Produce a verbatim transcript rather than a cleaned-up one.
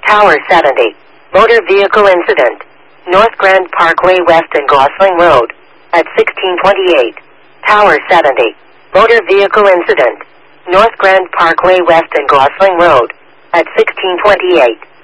Tower seventy. Motor vehicle incident. North Grand Parkway West and Gosling Road. At sixteen twenty-eight. Tower seventy. Motor vehicle incident. North Grand Parkway West and Gosling Road. At sixteen twenty-eight.